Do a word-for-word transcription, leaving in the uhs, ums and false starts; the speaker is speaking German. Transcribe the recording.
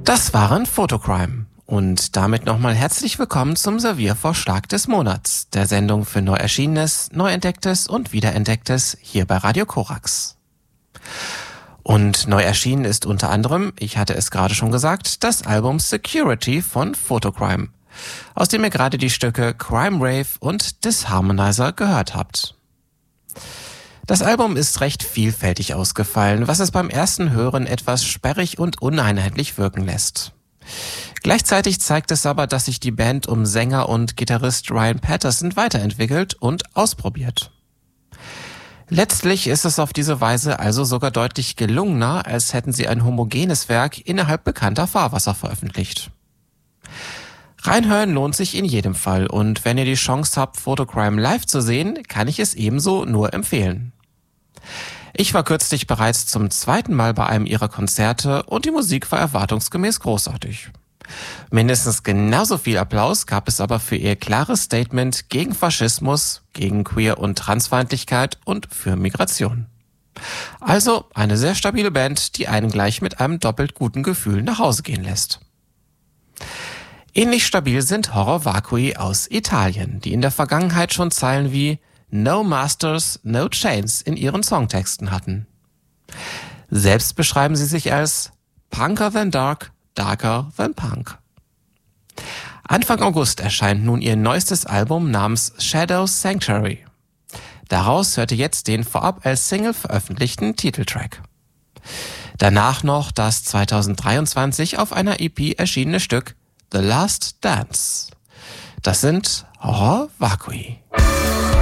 Das waren Photocrime. Und damit nochmal herzlich willkommen zum Serviervorschlag des Monats, der Sendung für neu erschienenes, neu entdecktes und wiederentdecktes hier bei Radio Korax. Und neu erschienen ist unter anderem, ich hatte es gerade schon gesagt, das Album Security von Photocrime, aus dem ihr gerade die Stücke Crime Rave und Disharmonizer gehört habt. Das Album ist recht vielfältig ausgefallen, was es beim ersten Hören etwas sperrig und uneinheitlich wirken lässt. Gleichzeitig zeigt es aber, dass sich die Band um Sänger und Gitarrist Ryan Patterson weiterentwickelt und ausprobiert. Letztlich ist es auf diese Weise also sogar deutlich gelungener, als hätten sie ein homogenes Werk innerhalb bekannter Fahrwasser veröffentlicht. Reinhören lohnt sich in jedem Fall, und wenn ihr die Chance habt, Photocrime live zu sehen, kann ich es ebenso nur empfehlen. Ich war kürzlich bereits zum zweiten Mal bei einem ihrer Konzerte und die Musik war erwartungsgemäß großartig. Mindestens genauso viel Applaus gab es aber für ihr klares Statement gegen Faschismus, gegen Queer- und Transfeindlichkeit und für Migration. Also eine sehr stabile Band, die einen gleich mit einem doppelt guten Gefühl nach Hause gehen lässt. Ähnlich stabil sind Horror Vacui aus Italien, die in der Vergangenheit schon Zeilen wie No Masters, No Chains in ihren Songtexten hatten. Selbst beschreiben sie sich als Punker than Dark, Darker than Punk. Anfang August erscheint nun ihr neuestes Album namens Shadows Sanctuary. Daraus hört ihr jetzt den vorab als Single veröffentlichten Titeltrack. Danach noch das zweitausenddreiundzwanzig auf einer E P erschienene Stück The Last Dance. Das sind Horror Vacui.